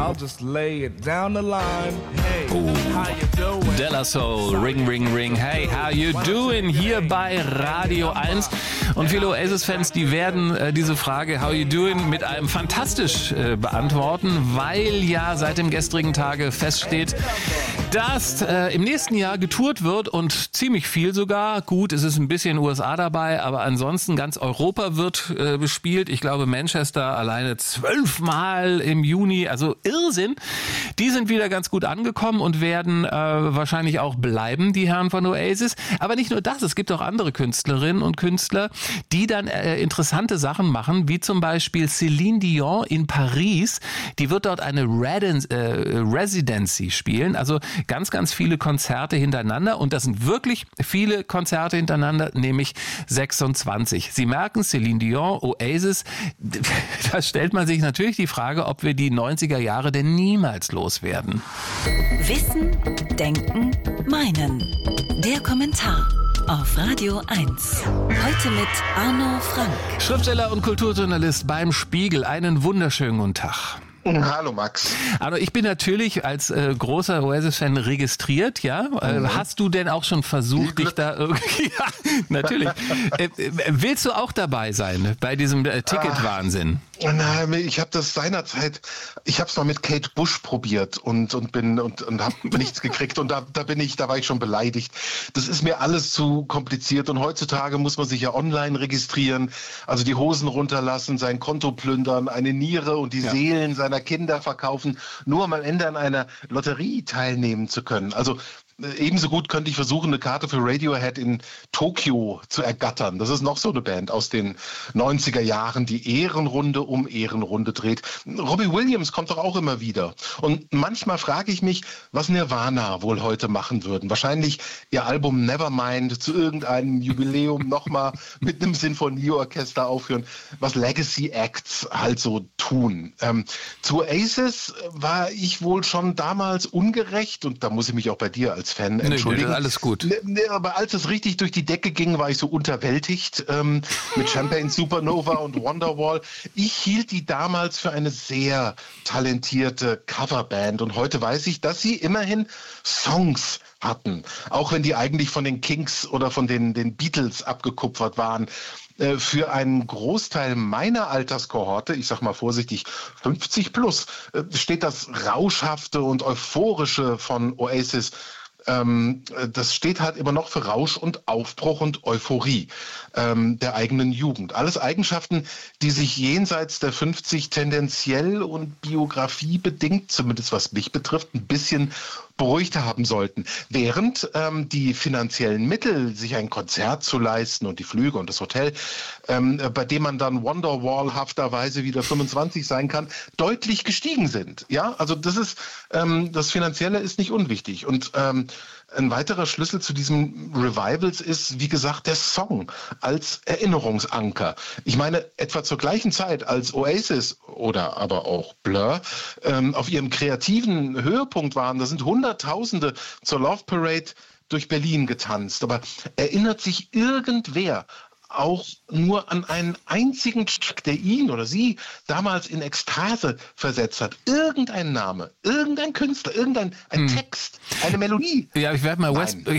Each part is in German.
I'll just lay it down the line. Hey, how you doing? De La Soul, Ring, Ring, Ring. Hey, how you doing? Hier bei Radio 1. Und viele Oasis-Fans, die werden diese Frage, how you doing, mit einem fantastisch beantworten, weil ja seit dem gestrigen Tage feststeht, dass im nächsten Jahr getourt wird und ziemlich viel sogar. Gut, es ist ein bisschen USA dabei, aber ansonsten ganz Europa wird bespielt. Ich glaube, Manchester alleine 12 Mal im Juni, also Irrsinn. Die sind wieder ganz gut angekommen und werden wahrscheinlich auch bleiben, die Herren von Oasis. Aber nicht nur das, es gibt auch andere Künstlerinnen und Künstler, die dann interessante Sachen machen, wie zum Beispiel Céline Dion in Paris. Die wird dort eine Residency spielen, also ganz, ganz viele Konzerte hintereinander, und das sind wirklich viele Konzerte hintereinander, nämlich 26. Sie merken, Céline Dion, Oasis, da stellt man sich natürlich die Frage, ob wir die 90er Jahre denn niemals loswerden. Wissen, Denken, Meinen. Der Kommentar auf Radio 1. Heute mit Arno Frank. Schriftsteller und Kulturjournalist beim Spiegel. Einen wunderschönen guten Tag. Hallo Max. Also ich bin natürlich als großer Oasis-Fan registriert, ja. Hast du denn auch schon versucht, dich da irgendwie... Ja, natürlich. Willst du auch dabei sein bei diesem Ticketwahnsinn? Nein, ich habe das seinerzeit, ich habe es mal mit Kate Bush probiert und habe nichts gekriegt, und da war ich schon beleidigt. Das ist mir alles zu kompliziert, und heutzutage muss man sich ja online registrieren, also die Hosen runterlassen, sein Konto plündern, eine Niere und die Seelen seiner Kinder verkaufen, nur um am Ende an einer Lotterie teilnehmen zu können. Also ebenso gut könnte ich versuchen, eine Karte für Radiohead in Tokio zu ergattern. Das ist noch so eine Band aus den 90er Jahren, die Ehrenrunde um Ehrenrunde dreht. Robbie Williams kommt doch auch immer wieder. Und manchmal frage ich mich, was Nirvana wohl heute machen würden. Wahrscheinlich ihr Album Nevermind zu irgendeinem Jubiläum nochmal mit einem Sinfonieorchester aufführen, was Legacy Acts halt so tun. Zu Oasis war ich wohl schon damals ungerecht, und da muss ich mich auch bei dir als Fan entschuldigen. Nee, alles gut. Aber als es richtig durch die Decke ging, war ich so unterwältigt mit Champagne Supernova und Wonderwall. Ich hielt die damals für eine sehr talentierte Coverband, und heute weiß ich, dass sie immerhin Songs hatten, auch wenn die eigentlich von den Kinks oder von den Beatles abgekupfert waren. Für einen Großteil meiner Alterskohorte, ich sag mal vorsichtig 50 plus, steht das Rauschhafte und Euphorische von Oasis. Das steht halt immer noch für Rausch und Aufbruch und Euphorie der eigenen Jugend. Alles Eigenschaften, die sich jenseits der 50 tendenziell und biografiebedingt, zumindest was mich betrifft, ein bisschen beruhigt haben sollten. Während die finanziellen Mittel, sich ein Konzert zu leisten und die Flüge und das Hotel, bei dem man dann Wonderwall-hafterweise wieder 25 sein kann, deutlich gestiegen sind. Ja, also das Finanzielle ist nicht unwichtig. Und ein weiterer Schlüssel zu diesem Revivals ist, wie gesagt, der Song als Erinnerungsanker. Ich meine, etwa zur gleichen Zeit, als Oasis oder aber auch Blur auf ihrem kreativen Höhepunkt waren, da sind Hunderttausende zur Love Parade durch Berlin getanzt. Aber erinnert sich irgendwer auch nur an einen einzigen Track, der ihn oder sie damals in Ekstase versetzt hat? Irgendein Name, irgendein Künstler, irgendein Text, eine Melodie. Ja, ich werde mal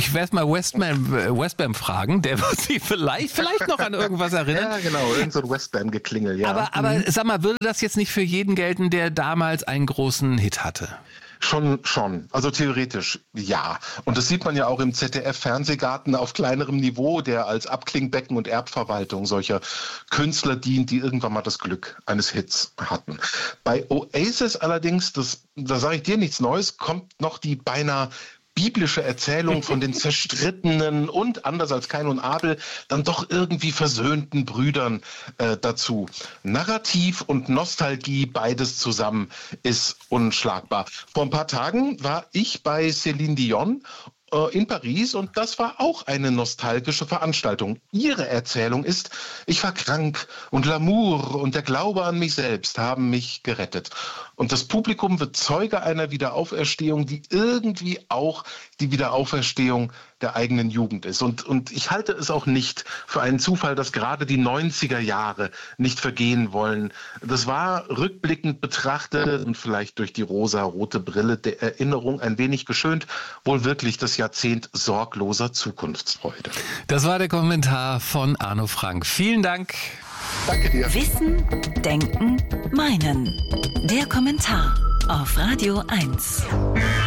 Westbam fragen, der wird sich vielleicht noch an irgendwas erinnern. Ja, genau, irgend so ein Westbam-Geklingel, ja. Aber sag mal, würde das jetzt nicht für jeden gelten, der damals einen großen Hit hatte? Schon. Also theoretisch ja. Und das sieht man ja auch im ZDF-Fernsehgarten auf kleinerem Niveau, der als Abklingbecken und Erbverwaltung solcher Künstler dient, die irgendwann mal das Glück eines Hits hatten. Bei Oasis allerdings, da sage ich dir nichts Neues, kommt noch die beinahe biblische Erzählung von den zerstrittenen und, anders als Kain und Abel, dann doch irgendwie versöhnten Brüdern dazu. Narrativ und Nostalgie, beides zusammen, ist unschlagbar. Vor ein paar Tagen war ich bei Céline Dion in Paris, und das war auch eine nostalgische Veranstaltung. Ihre Erzählung ist, ich war krank und L'amour und der Glaube an mich selbst haben mich gerettet. Und das Publikum wird Zeuge einer Wiederauferstehung, die irgendwie auch die Wiederauferstehung der eigenen Jugend ist. Und ich halte es auch nicht für einen Zufall, dass gerade die 90er Jahre nicht vergehen wollen. Das war rückblickend betrachtet und vielleicht durch die rosa-rote Brille der Erinnerung ein wenig geschönt, wohl wirklich das Jahrzehnt sorgloser Zukunftsfreude. Das war der Kommentar von Arno Frank. Vielen Dank. Danke dir. Wissen, Denken, Meinen. Der Kommentar auf Radio 1.